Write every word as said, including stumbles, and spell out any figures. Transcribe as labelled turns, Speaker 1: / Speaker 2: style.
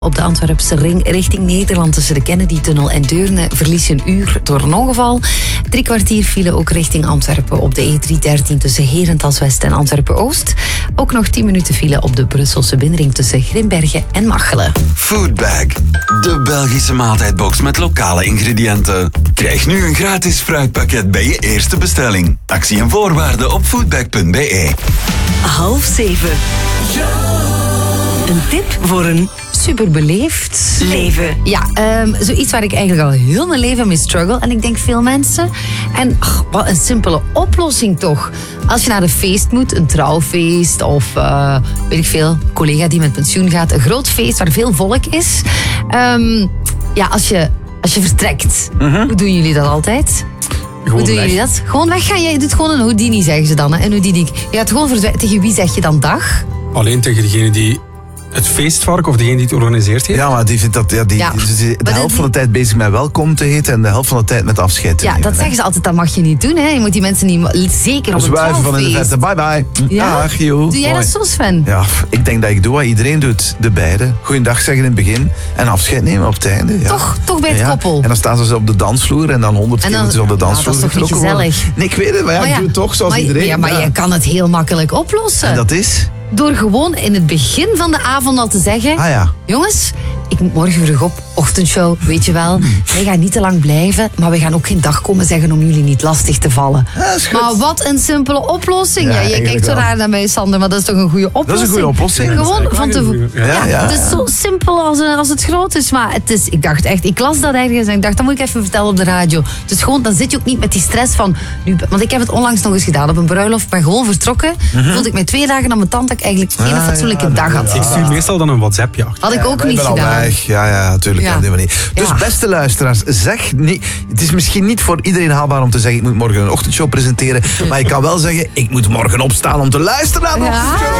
Speaker 1: Op de Antwerpse ring richting Nederland tussen de Kennedy-tunnel en Deurne verlies je een uur door een ongeval. Drie kwartier file ook richting Antwerpen op de E driehonderddertien tussen Herentals-West en Antwerpen-Oost. Ook nog tien minuten file op de Brusselse binnenring tussen Grimbergen en Machelen.
Speaker 2: Foodbag, de Belgische maaltijdbox met lokale ingrediënten. Krijg nu een gratis fruitpakket bij je eerste bestelling. Actie en voorwaarden op foodbag punt b e.
Speaker 3: Half zeven. Een tip voor een
Speaker 1: Super beleefd
Speaker 3: leven.
Speaker 1: Ja, um, zoiets waar ik eigenlijk al heel mijn leven mee struggle. En ik denk veel mensen. En ach, wat een simpele oplossing toch. Als je naar een feest moet, een trouwfeest of uh, weet ik veel, een collega die met pensioen gaat. Een groot feest waar veel volk is. Um, ja, als je, als je vertrekt, mm-hmm. hoe doen jullie dat altijd?
Speaker 4: Gewoon
Speaker 1: Hoe doen
Speaker 4: weg.
Speaker 1: jullie dat? Gewoon weggaan. Jij doet gewoon een Houdini, zeggen ze dan. Hè? Een Houdini. Je gaat gewoon verdwijnen. Tegen wie zeg je dan dag?
Speaker 4: Alleen tegen degene die het feestvark of degene die het organiseert heeft.
Speaker 5: Ja, maar die vindt dat ja, die,
Speaker 1: Ja.
Speaker 5: die is de
Speaker 1: Maar
Speaker 5: helft
Speaker 1: die-
Speaker 5: van de tijd bezig met welkom te heten en de helft van de tijd met afscheid te
Speaker 1: Ja,
Speaker 5: nemen,
Speaker 1: dat
Speaker 5: hè.
Speaker 1: zeggen ze altijd. Dat mag je niet doen. Hè? Je moet die mensen niet... Zeker op een
Speaker 5: Zwijven van in de
Speaker 1: trouwfeest.
Speaker 5: verte. Bye bye.
Speaker 1: Ja?
Speaker 5: Dag, joe.
Speaker 1: Doe jij
Speaker 5: Hoi.
Speaker 1: dat zo, Sven?
Speaker 5: Ja, ik denk dat ik doe wat iedereen doet. De beide. Goeiedag zeggen in het begin en afscheid nemen op het einde. Ja.
Speaker 1: Toch, toch bij het
Speaker 5: Ja.
Speaker 1: koppel.
Speaker 5: En dan staan ze op de dansvloer en dan honderd
Speaker 1: En
Speaker 5: keer
Speaker 1: dan-
Speaker 5: moeten ze op de
Speaker 1: ja,
Speaker 5: dansvloer
Speaker 1: dat is toch niet
Speaker 5: getrokken worden.
Speaker 1: gezellig?
Speaker 5: Nee, ik weet het, maar ja,
Speaker 1: Maar
Speaker 5: ik doe het toch zoals
Speaker 1: maar,
Speaker 5: iedereen.
Speaker 1: Ja, maar je kan het heel makkelijk oplossen.
Speaker 5: En dat is?
Speaker 1: Door gewoon in het begin van de avond al te zeggen...
Speaker 5: Ah ja.
Speaker 1: Jongens, ik moet morgen vroeg op, ochtendshow, weet je wel. Wij gaan niet te lang blijven, maar we gaan ook geen dag komen zeggen om jullie niet lastig te vallen.
Speaker 5: Ja, dat is goed.
Speaker 1: Maar wat een simpele oplossing.
Speaker 5: Ja,
Speaker 1: Ja, je
Speaker 5: eigenlijk
Speaker 1: kijkt zo
Speaker 5: wel.
Speaker 1: raar naar mij, Sander, maar dat is toch een goede oplossing?
Speaker 5: Dat is een goede oplossing.
Speaker 1: Gewoon van te...
Speaker 4: Ja,
Speaker 5: Ja, ja.
Speaker 1: Het is zo simpel als, als het groot is, maar het is, ik dacht echt, ik las dat ergens en ik dacht, dat moet ik even vertellen op de radio. Dus gewoon, dan zit je ook niet met die stress van, nu, want ik heb het onlangs nog eens gedaan op een bruiloft, maar gewoon vertrokken, voelde ik mij twee dagen aan mijn tand dat ik eigenlijk geen
Speaker 5: Ah,
Speaker 1: fatsoenlijke
Speaker 5: ja,
Speaker 1: dag had.
Speaker 4: Ik stuur meestal dan een WhatsAppje achter.
Speaker 1: Had ik ook
Speaker 5: Ja,
Speaker 1: niet
Speaker 5: ik ben al
Speaker 1: gedaan.
Speaker 5: weg. Ja, ja, natuurlijk.
Speaker 1: Ja.
Speaker 5: Op die manier. Dus
Speaker 1: Ja.
Speaker 5: beste luisteraars, zeg niet. Het is misschien niet voor iedereen haalbaar om te zeggen: ik moet morgen een ochtendshow presenteren. Maar ik kan wel zeggen: ik moet morgen opstaan om te luisteren naar de
Speaker 1: Ja.
Speaker 5: ochtendshow.